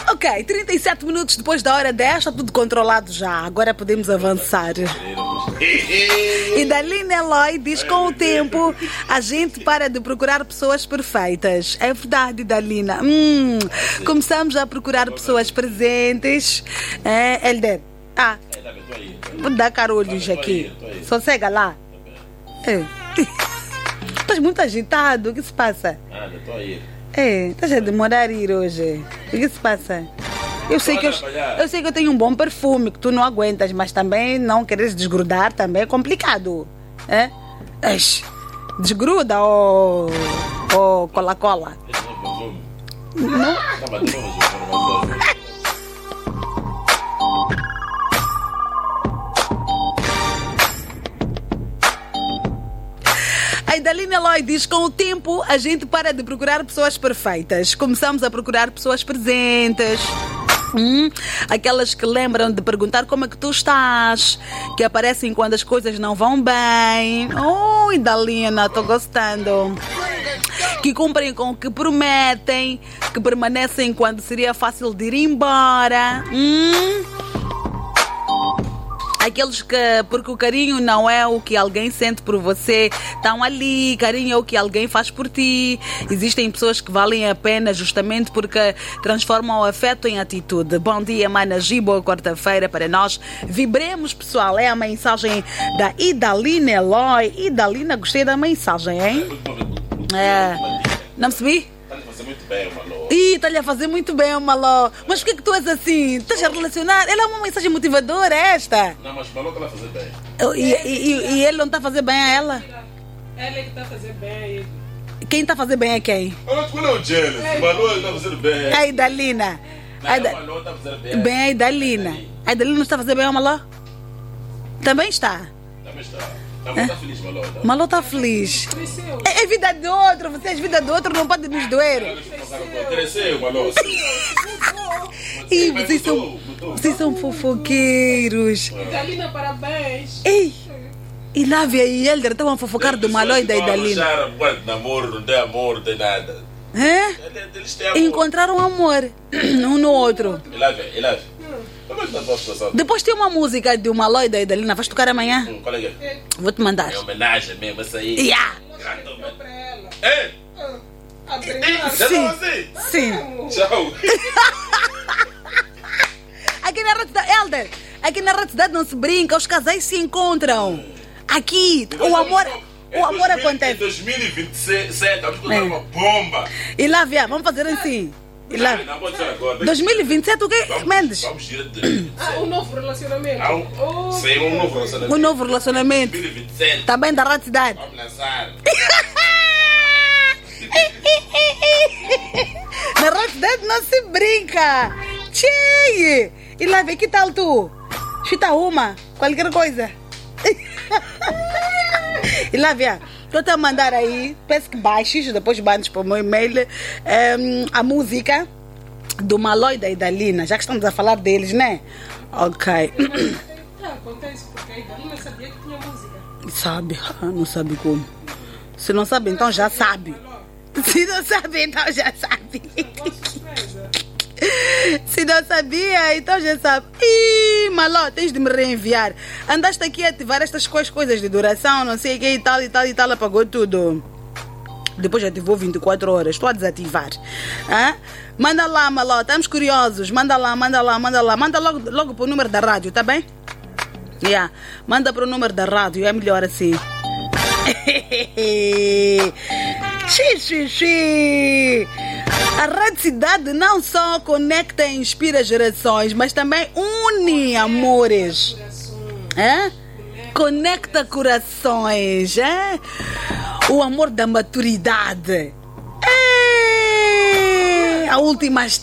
Ok, 37 minutos depois da hora 10, está tudo controlado já. Agora podemos avançar. Idalina Eloy diz: com o tempo a gente para de procurar pessoas perfeitas. É verdade, Idalina. Começamos a procurar pessoas presentes. Helder, vou dar carolhos aqui. Sossega lá. Estás muito agitado. O que se passa? Estou a ir. Estás a demorar a ir hoje. O que se passa? Eu sei que eu tenho um bom perfume que tu não aguentas, mas também não queres desgrudar também é complicado. Desgruda ou cola-cola. Não? A Idalina Eloy diz: com o tempo a gente para de procurar pessoas perfeitas. Começamos a procurar pessoas presentes. Aquelas que lembram de perguntar como é que tu estás, que aparecem quando as coisas não vão bem. Oh, Idalina, estou gostando. Que cumprem com o que prometem, que permanecem quando seria fácil de ir embora. Aqueles que, porque o carinho não é o que alguém sente por você, estão ali. Carinho é o que alguém faz por ti. Existem pessoas que valem a pena justamente porque transformam o afeto em atitude. Bom dia, Mana G, boa quarta-feira para nós. Vibremos, pessoal. É a mensagem da Idalina Eloy. Idalina, gostei da mensagem, hein? Não percebi? Muito bem, Malô. Está-lhe a fazer muito bem, Malô. Mas por que tu és assim? Estás a relacionar? Ela é uma mensagem motivadora, esta. Não, mas Malô que ela fazer bem. E ele não está a fazer bem a ela? Ela é que está a fazer bem a ele. Quem está a fazer bem é quem? Olha, tu não é o Janice. Malô está a fazer bem. A Idalina. Malô está a fazer bem. Bem a Idalina. A Idalina está a fazer bem ao Malô? Também está. Também está. Malô está feliz, Malô. Malô está feliz. É vida de outro. Vocês, vida de outro, não pode nos doer. Cresceu, Malô. Ih, vocês são fofoqueiros. Idalina, parabéns. Ei, e Lávia e Helder estavam a fofocar do Malô e da Idalina. Namoro, não tem amor, não tem nada. Eles têm amor. Encontraram amor um no outro. E Lávia. Depois tem uma música de uma Malô e da Idalina. Vais tocar amanhã? Qual é que é? Vou-te mandar. É homenagem mesmo, essa aí. Yeah. Para ela. Ei! A treinar. Já estão assim? Sim. Tchau. Aqui na Rádio Helder, aqui na Rádio Cidade não se brinca, os casais se encontram. Aqui, o amor acontece. Em 2027, vamos encontrar uma bomba. E lá, Via, vamos fazer assim. E lá. Não, pode ser agora. 2027 o quê, Mendes? Vamos girar de 2027. Um novo relacionamento. Sim, um novo relacionamento. Um novo relacionamento. 2027. Também da Rádio Cidade. Vamos lançar. Na Rádio Cidade não se brinca. Tchê! E lá, vê, que tal tu? Chuta uma, qualquer coisa. E lá, Via, estou a mandar aí, peço que baixes, depois mandes para o meu e-mail a música do Malô e da Idalina, já que estamos a falar deles, né? Ok. Acontece porque a Idalina sabia que tinha música. Sabe? Não sabe como. Se não sabe, então já sabe. Se não sabe, então já sabe. Se não sabia, então já sabe. Ih, Malô, tens de me reenviar. Andaste aqui a ativar estas coisas de duração, não sei o que e tal, apagou tudo. Depois ativou 24 horas, estou a desativar. Manda lá, Malô, estamos curiosos. Manda lá. Manda logo para o número da rádio, tá bem? Yeah. Manda para o número da rádio, é melhor assim. Xixi. A Rádio Cidade não só conecta e inspira gerações, mas também une amores. Conecta corações. O amor da maturidade. A última